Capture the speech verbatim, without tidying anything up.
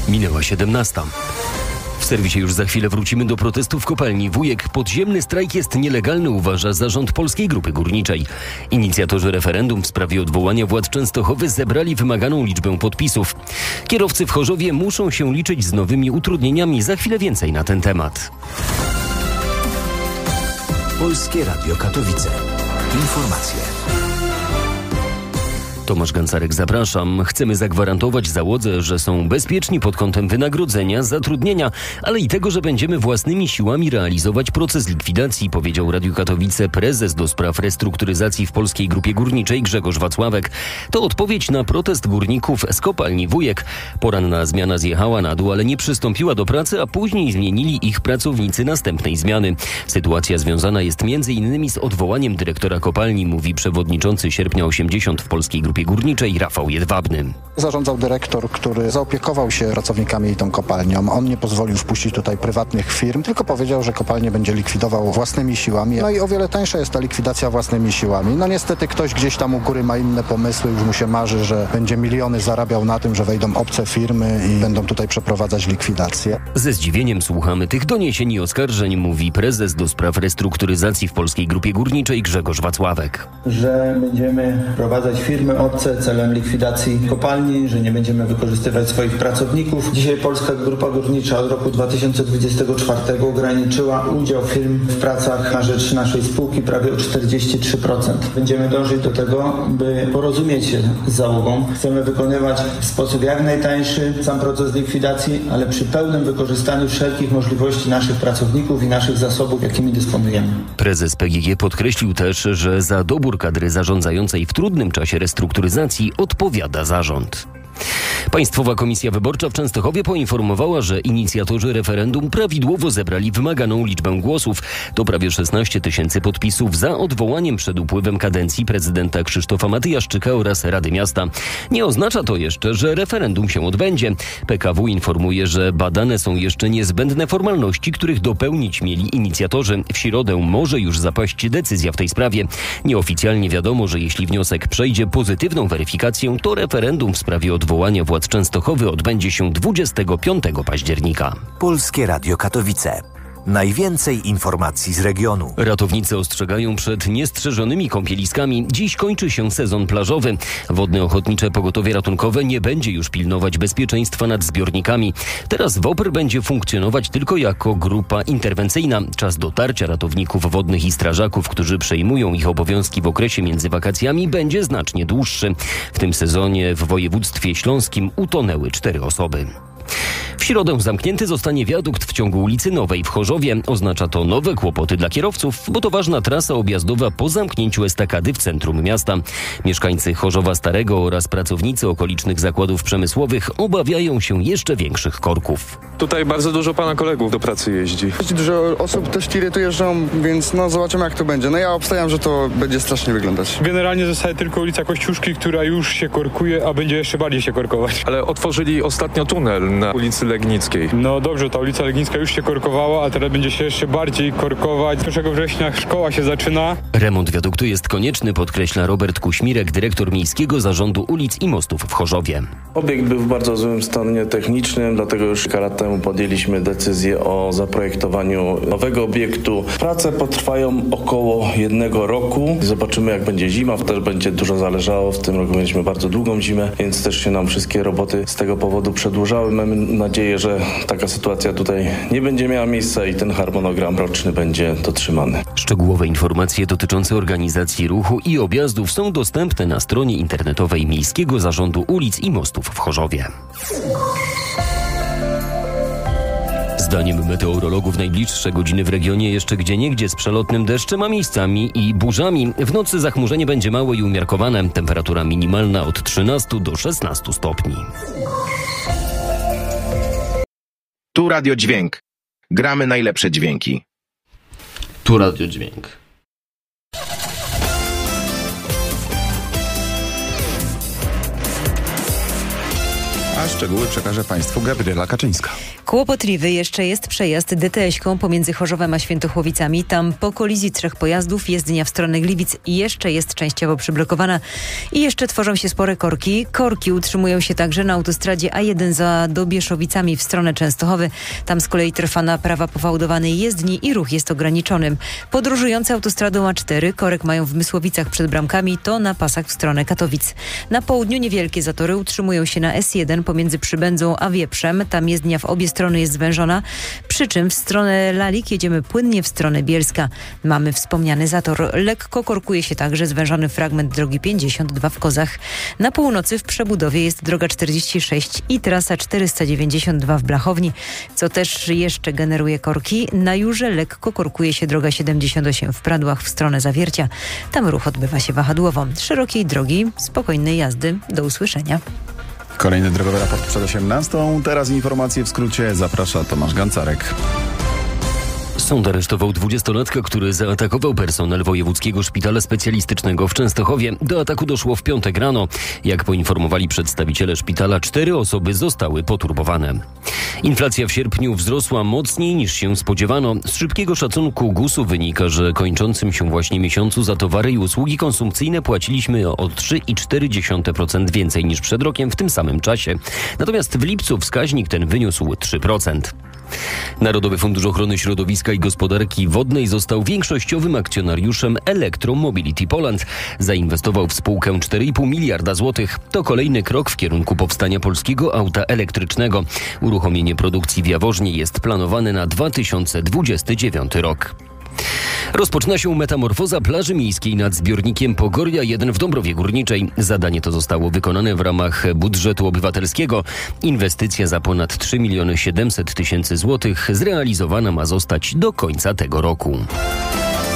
Minęła siedemnasta. W serwisie już za chwilę wrócimy do protestów w kopalni Wujek. Podziemny strajk jest nielegalny, uważa zarząd Polskiej Grupy Górniczej. Inicjatorzy referendum w sprawie odwołania władz Częstochowy zebrali wymaganą liczbę podpisów. Kierowcy w Chorzowie muszą się liczyć z nowymi utrudnieniami. Za chwilę więcej na ten temat. Polskie Radio Katowice. Informacje. Tomasz Gancarek, zapraszam. Chcemy zagwarantować załodze, że są bezpieczni pod kątem wynagrodzenia, zatrudnienia, ale i tego, że będziemy własnymi siłami realizować proces likwidacji, powiedział Radiu Katowice prezes do spraw restrukturyzacji w Polskiej Grupie Górniczej Grzegorz Wacławek. To odpowiedź na protest górników z kopalni Wujek. Poranna zmiana zjechała na dół, ale nie przystąpiła do pracy, a później zmienili ich pracownicy następnej zmiany. Sytuacja związana jest między innymi z odwołaniem dyrektora kopalni, mówi przewodniczący Sierpnia osiemdziesiąt w Polskiej Grupie Górniczej Rafał Jedwabny. Zarządzał dyrektor, który zaopiekował się pracownikami i tą kopalnią. On nie pozwolił wpuścić tutaj prywatnych firm, tylko powiedział, że kopalnię będzie likwidował własnymi siłami. No i o wiele tańsza jest ta likwidacja własnymi siłami. No niestety ktoś gdzieś tam u góry ma inne pomysły, już mu się marzy, że będzie miliony zarabiał na tym, że wejdą obce firmy i będą tutaj przeprowadzać likwidację. Ze zdziwieniem słuchamy tych doniesień i oskarżeń, mówi prezes do spraw restrukturyzacji w Polskiej Grupie Górniczej Grzegorz Wacławek. Że będziemy prowadzać firmy obce celem likwidacji kopalni, że nie będziemy wykorzystywać swoich pracowników. Dzisiaj Polska Grupa Górnicza od roku dwa tysiące dwudziestego czwartego ograniczyła udział firm w pracach na rzecz naszej spółki prawie o czterdzieści trzy procent. Będziemy dążyć do tego, by porozumieć się z załogą. Chcemy wykonywać w sposób jak najtańszy sam proces likwidacji, ale przy pełnym wykorzystaniu wszelkich możliwości naszych pracowników i naszych zasobów, jakimi dysponujemy. Prezes P G G podkreślił też, że za dobór kadry zarządzającej w trudnym czasie restrukturyzacji odpowiada zarząd. Państwowa Komisja Wyborcza w Częstochowie poinformowała, że inicjatorzy referendum prawidłowo zebrali wymaganą liczbę głosów. To prawie szesnaście tysięcy podpisów za odwołaniem przed upływem kadencji prezydenta Krzysztofa Matyjaszczyka oraz Rady Miasta. Nie oznacza to jeszcze, że referendum się odbędzie. P K W informuje, że badane są jeszcze niezbędne formalności, których dopełnić mieli inicjatorzy. W środę może już zapaść decyzja w tej sprawie. Nieoficjalnie wiadomo, że jeśli wniosek przejdzie pozytywną weryfikację, to referendum w sprawie odwołania władz Częstochowy odbędzie się dwudziestego piątego października. Polskie Radio Katowice. Najwięcej informacji z regionu. Ratownicy ostrzegają przed niestrzeżonymi kąpieliskami. Dziś kończy się sezon plażowy. Wodne Ochotnicze Pogotowie Ratunkowe nie będzie już pilnować bezpieczeństwa nad zbiornikami. Teraz WOPR będzie funkcjonować tylko jako grupa interwencyjna. Czas dotarcia ratowników wodnych i strażaków, którzy przejmują ich obowiązki w okresie między wakacjami, będzie znacznie dłuższy. W tym sezonie w województwie śląskim utonęły cztery osoby. W środę zamknięty zostanie wiadukt w ciągu ulicy Nowej w Chorzowie. Oznacza to nowe kłopoty dla kierowców, bo to ważna trasa objazdowa po zamknięciu estakady w centrum miasta. Mieszkańcy Chorzowa Starego oraz pracownicy okolicznych zakładów przemysłowych obawiają się jeszcze większych korków. Tutaj bardzo dużo pana kolegów do pracy jeździ. Dużo osób też tiry tu jeżdżą, więc no zobaczymy jak to będzie. No ja obstawiam, że to będzie strasznie wyglądać. Generalnie zostaje tylko ulica Kościuszki, która już się korkuje, a będzie jeszcze bardziej się korkować. Ale otworzyli ostatnio tunel na ulicy Legnickiej. No dobrze, ta ulica Legnicka już się korkowała, a teraz będzie się jeszcze bardziej korkować. pierwszego września szkoła się zaczyna. Remont wiaduktu jest konieczny, podkreśla Robert Kuśmirek, dyrektor Miejskiego Zarządu Ulic i Mostów w Chorzowie. Obiekt był w bardzo złym stanie technicznym, dlatego już kilka lat temu podjęliśmy decyzję o zaprojektowaniu nowego obiektu. Prace potrwają około jednego roku. Zobaczymy jak będzie zima, też będzie dużo zależało. W tym roku mieliśmy bardzo długą zimę, więc też się nam wszystkie roboty z tego powodu przedłużały. Mamy nadzieję, że taka sytuacja tutaj nie będzie miała miejsca i ten harmonogram roczny będzie dotrzymany. Szczegółowe informacje dotyczące organizacji ruchu i objazdów są dostępne na stronie internetowej Miejskiego Zarządu Ulic i Mostów w Chorzowie. Zdaniem meteorologów najbliższe godziny w regionie jeszcze gdzieniegdzie z przelotnym deszczem, a miejscami i burzami. W nocy zachmurzenie będzie małe i umiarkowane. Temperatura minimalna od trzynastu do szesnastu stopni. Tu Radio Dźwięk. Gramy najlepsze dźwięki. Tu Radio Dźwięk. A szczegóły przekaże Państwu Gabriela Kaczyńska. Kłopotliwy jeszcze jest przejazd D T S-ką pomiędzy Chorzowem a Świętochłowicami. Tam po kolizji trzech pojazdów jezdnia w stronę Gliwic jeszcze jest częściowo przyblokowana i jeszcze tworzą się spore korki. Korki utrzymują się także na autostradzie A jeden za Dobieszowicami w stronę Częstochowy. Tam z kolei trwa naprawa powałdowanej jezdni i ruch jest ograniczony. Podróżujący autostradą A cztery korek mają w Mysłowicach przed bramkami, to na pasach w stronę Katowic. Na południu niewielkie zatory utrzymują się na S jeden pomiędzy Przybędzą a Wieprzem. Tam jezdnia w obie strony jest zwężona, przy czym w stronę Lalik jedziemy płynnie w stronę Bielska. Mamy wspomniany zator. Lekko korkuje się także zwężony fragment drogi pięćdziesiąt dwa w Kozach. Na północy w przebudowie jest droga czterdzieści sześć i trasa czterysta dziewięćdziesiąt dwa w Blachowni, co też jeszcze generuje korki. Na Jurze lekko korkuje się droga siedemdziesiąt osiem w Pradłach w stronę Zawiercia. Tam ruch odbywa się wahadłowo. Szerokiej drogi, spokojnej jazdy. Do usłyszenia. Kolejny drogowy raport przed osiemnastą. Teraz informacje w skrócie. Zaprasza Tomasz Gancarek. Sąd aresztował dwudziestolatka, który zaatakował personel Wojewódzkiego Szpitala Specjalistycznego w Częstochowie. Do ataku doszło w piątek rano. Jak poinformowali przedstawiciele szpitala, cztery osoby zostały poturbowane. Inflacja w sierpniu wzrosła mocniej niż się spodziewano. Z szybkiego szacunku gusu wynika, że kończącym się właśnie miesiącu za towary i usługi konsumpcyjne płaciliśmy o trzy i cztery dziesiąte procent więcej niż przed rokiem w tym samym czasie. Natomiast w lipcu wskaźnik ten wyniósł trzy procent. Narodowy Fundusz Ochrony Środowiska i Gospodarki Wodnej został większościowym akcjonariuszem Electromobility Poland. Zainwestował w spółkę cztery i pół miliarda złotych. To kolejny krok w kierunku powstania polskiego auta elektrycznego. Uruchomienie produkcji w Jaworznie jest planowane na dwa tysiące dwudziesty dziewiąty rok. Rozpoczyna się metamorfoza plaży miejskiej nad zbiornikiem Pogoria jeden w Dąbrowie Górniczej. Zadanie to zostało wykonane w ramach budżetu obywatelskiego. Inwestycja za ponad trzy miliony siedemset tysięcy złotych zrealizowana ma zostać do końca tego roku.